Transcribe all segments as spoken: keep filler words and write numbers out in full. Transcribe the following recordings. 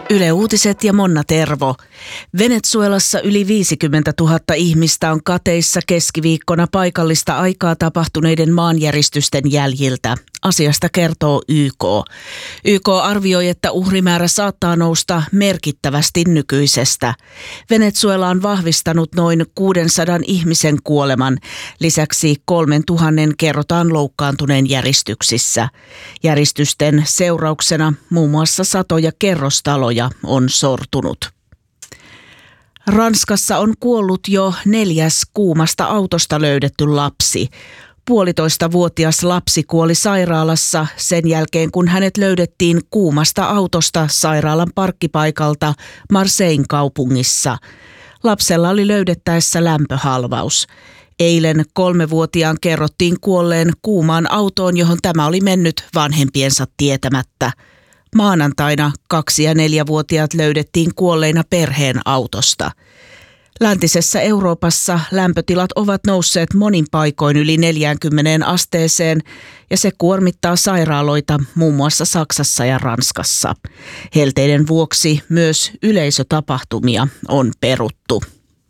Yle Uutiset ja Monna Tervo. Venezuelassa yli viisikymmentätuhatta ihmistä on kateissa keskiviikkona paikallista aikaa tapahtuneiden maanjäristysten jäljiltä. Asiasta kertoo Y K. Y K arvioi, että uhrimäärä saattaa nousta merkittävästi nykyisestä. Venezuela on vahvistanut noin kuusisataa ihmisen kuoleman. Lisäksi kolmetuhatta kerrotaan loukkaantuneen järistyksissä. Järistysten seurauksena muun muassa satoja kerrostaloja on sortunut. Ranskassa on kuollut jo neljäs kuumasta autosta löydetty lapsi. Puolitoistavuotias lapsi kuoli sairaalassa sen jälkeen, kun hänet löydettiin kuumasta autosta sairaalan parkkipaikalta Marseillen kaupungissa. Lapsella oli löydettäessä lämpöhalvaus. Eilen kolmevuotiaan kerrottiin kuolleen kuumaan autoon, johon tämä oli mennyt vanhempiensa tietämättä. Maanantaina kaksi- ja neljävuotiaat löydettiin kuolleina perheen autosta. Läntisessä Euroopassa lämpötilat ovat nousseet monin paikoin yli neljäänkymmeneen asteeseen ja se kuormittaa sairaaloita muun muassa Saksassa ja Ranskassa. Helteiden vuoksi myös yleisötapahtumia on peruttu.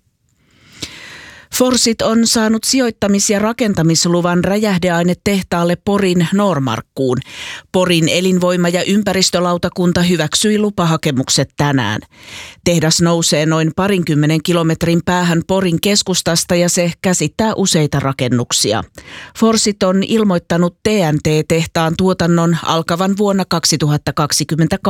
Forsit on saanut sijoittamis- ja rakentamisluvan räjähdeainetehtaalle Porin Noormarkkuun. Porin elinvoima- ja ympäristölautakunta hyväksyi lupahakemukset tänään. Tehdas nousee noin parinkymmenen kilometrin päähän Porin keskustasta ja se käsittää useita rakennuksia. Forsit on ilmoittanut T N T-tehtaan tuotannon alkavan vuonna kaksituhattakaksikymmentäkaksi.